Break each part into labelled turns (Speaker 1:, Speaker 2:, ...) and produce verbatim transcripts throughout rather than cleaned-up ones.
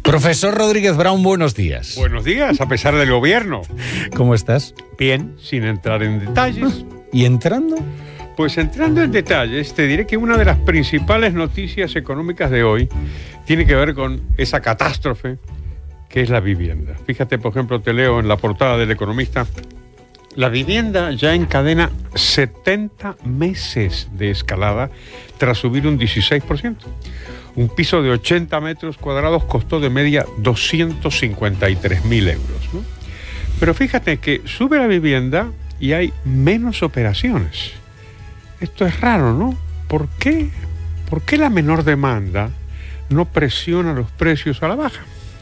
Speaker 1: Profesor Rodríguez Brown, buenos días.
Speaker 2: Buenos días, a pesar del gobierno.
Speaker 1: ¿Cómo estás?
Speaker 2: Bien, sin entrar en detalles.
Speaker 1: ¿Y entrando?
Speaker 2: Pues entrando en detalles, te diré que una de las principales noticias económicas de hoy tiene que ver con esa catástrofe que es la vivienda. Fíjate, por ejemplo, te leo en la portada del Economista: la vivienda ya encadena setenta meses de escalada tras subir un dieciséis por ciento. Un piso de ochenta metros cuadrados costó de media doscientos cincuenta y tres mil euros, ¿no? Pero fíjate que sube la vivienda y hay menos operaciones. Esto es raro, ¿no? ¿Por qué? ¿Por qué la menor demanda no presiona los precios a la baja?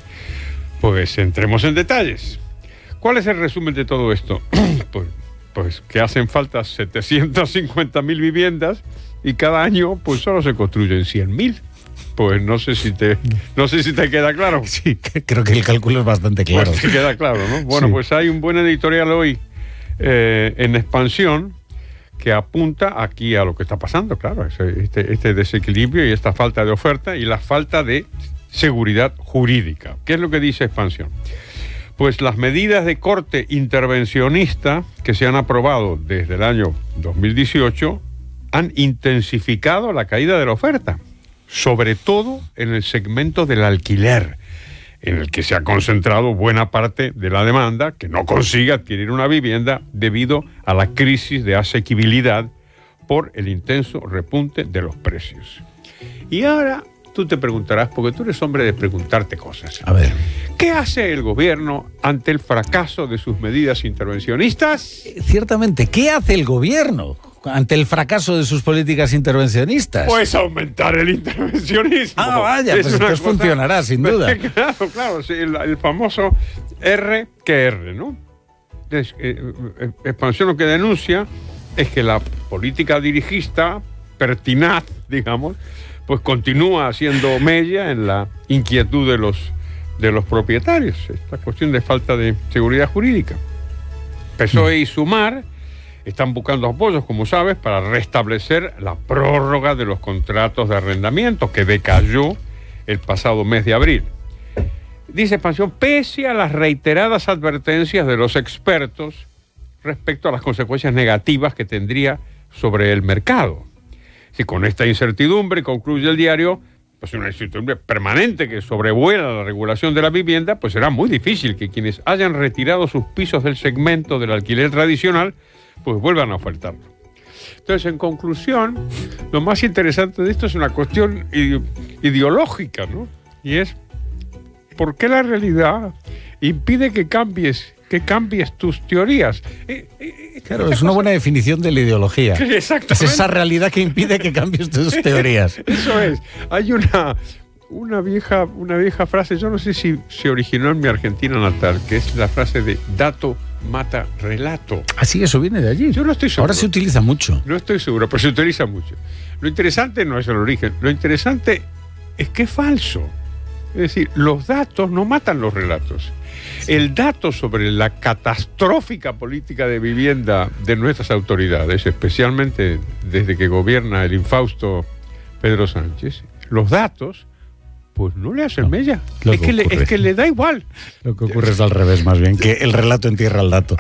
Speaker 2: Pues entremos en detalles. ¿Cuál es el resumen de todo esto? pues, pues que hacen falta setecientas cincuenta mil viviendas y cada año pues solo se construyen cien mil. Pues no sé si te no sé si te queda claro.
Speaker 1: Sí, creo que el cálculo es bastante claro.
Speaker 2: Pues te queda claro, ¿no? Bueno, sí. Pues hay un buen editorial hoy eh, en Expansión que apunta aquí a lo que está pasando, claro, este, este desequilibrio y esta falta de oferta y la falta de seguridad jurídica. ¿Qué es lo que dice Expansión? Pues las medidas de corte intervencionista que se han aprobado desde el año dos mil dieciocho han intensificado la caída de la oferta, sobre todo en el segmento del alquiler, en el que se ha concentrado buena parte de la demanda que no consigue adquirir una vivienda debido a la crisis de asequibilidad por el intenso repunte de los precios. Y ahora tú te preguntarás, porque tú eres hombre de preguntarte cosas.
Speaker 1: A ver.
Speaker 2: ¿Qué hace el gobierno ante el fracaso de sus medidas intervencionistas?
Speaker 1: Ciertamente, ¿qué hace el gobierno ante el fracaso de sus políticas intervencionistas?
Speaker 2: Pues aumentar el intervencionismo.
Speaker 1: Ah, vaya, es pues entonces cosa... funcionará, sin duda.
Speaker 2: Claro, claro, sí, el, el famoso R que R, ¿no? Es, eh, eh, Expansión lo que denuncia es que la política dirigista, pertinaz, digamos, pues continúa haciendo mella en la inquietud de los, de los propietarios. Esta cuestión de falta de seguridad jurídica. P S O E y Sumar están buscando apoyos, como sabes, para restablecer la prórroga de los contratos de arrendamiento que decayó el pasado mes de abril. Dice Expansión, pese a las reiteradas advertencias de los expertos respecto a las consecuencias negativas que tendría sobre el mercado. Si con esta incertidumbre, concluye el diario, pues una incertidumbre permanente que sobrevuela la regulación de la vivienda, pues será muy difícil que quienes hayan retirado sus pisos del segmento del alquiler tradicional pues vuelvan a ofertarlo. Entonces, en conclusión, lo más interesante de esto es una cuestión ide- ideológica, ¿no? Y es, ¿por qué la realidad impide que cambies, que cambies tus teorías? Eh, eh,
Speaker 1: claro, es una buena definición de la ideología.
Speaker 2: Exactamente.
Speaker 1: Es esa realidad que impide que cambies tus teorías.
Speaker 2: Eso es. Hay una... Una vieja, una vieja frase, yo no sé si se originó en mi Argentina natal, que es la frase de dato mata relato.
Speaker 1: Así, eso viene de allí.
Speaker 2: Yo no estoy seguro.
Speaker 1: Ahora se utiliza mucho.
Speaker 2: No estoy seguro, pero se utiliza mucho. Lo interesante no es el origen, lo interesante es que es falso. Es decir, los datos no matan los relatos. Sí. El dato sobre la catastrófica política de vivienda de nuestras autoridades, especialmente desde que gobierna el infausto Pedro Sánchez, los datos pues no le hacen no, mella. Es que, le, es que le da igual.
Speaker 1: Lo que ocurre es al revés, más bien, que el relato entierra al dato.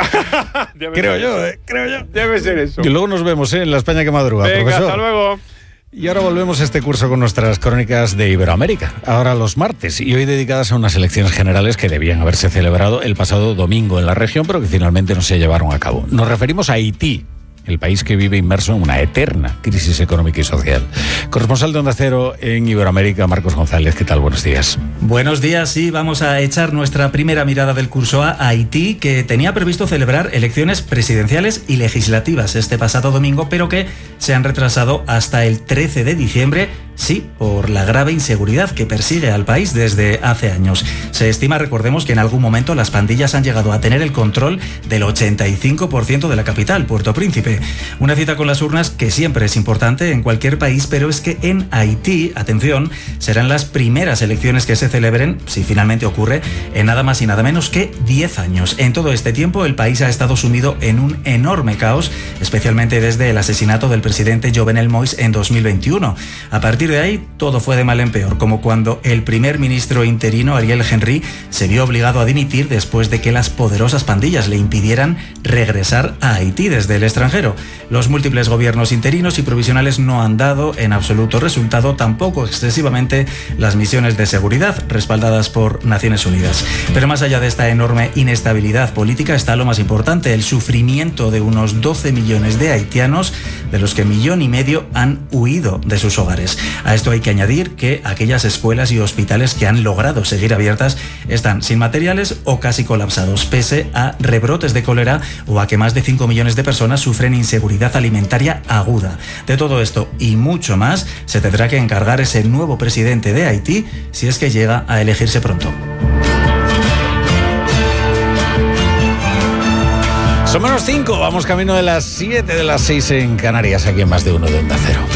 Speaker 1: creo yo, eh, creo yo.
Speaker 2: Debe ser eso.
Speaker 1: Y luego nos vemos ¿eh? en la España que madruga,
Speaker 2: Venga,
Speaker 1: profesor.
Speaker 2: Hasta luego.
Speaker 1: Y ahora volvemos a este curso con nuestras crónicas de Iberoamérica, ahora los martes, y hoy dedicadas a unas elecciones generales que debían haberse celebrado el pasado domingo en la región, pero que finalmente no se llevaron a cabo. Nos referimos a Haití, el país que vive inmerso en una eterna crisis económica y social. Corresponsal de Onda Cero en Iberoamérica, Marcos González, ¿qué tal? Buenos días.
Speaker 3: Buenos días, sí, vamos a echar nuestra primera mirada del curso a Haití, que tenía previsto celebrar elecciones presidenciales y legislativas este pasado domingo, pero que se han retrasado hasta el trece de diciembre, sí, por la grave inseguridad que persigue al país desde hace años. Se estima, recordemos, que en algún momento las pandillas han llegado a tener el control del ochenta y cinco por ciento de la capital, Puerto Príncipe. Una cita con las urnas que siempre es importante en cualquier país, pero es que en Haití, atención, serán las primeras elecciones que se celebren, si finalmente ocurre, en nada más y nada menos que diez años. En todo este tiempo, el país ha estado sumido en un enorme caos, especialmente desde el asesinato del presidente Jovenel Moïse en dos mil veintiuno. A partir partir de ahí, todo fue de mal en peor, como cuando el primer ministro interino, Ariel Henry, se vio obligado a dimitir después de que las poderosas pandillas le impidieran regresar a Haití desde el extranjero. Los múltiples gobiernos interinos y provisionales no han dado en absoluto resultado, tampoco excesivamente las misiones de seguridad respaldadas por Naciones Unidas. Pero más allá de esta enorme inestabilidad política está lo más importante, el sufrimiento de unos doce millones de haitianos, de los que millón y medio han huido de sus hogares. A esto hay que añadir que aquellas escuelas y hospitales que han logrado seguir abiertas están sin materiales o casi colapsados, pese a rebrotes de cólera o a que más de cinco millones de personas sufren inseguridad alimentaria aguda. De todo esto y mucho más se tendrá que encargar ese nuevo presidente de Haití, si es que llega a elegirse pronto.
Speaker 1: Son menos cinco, vamos camino de las siete de las seis en Canarias, aquí en Más de Uno de Onda Cero.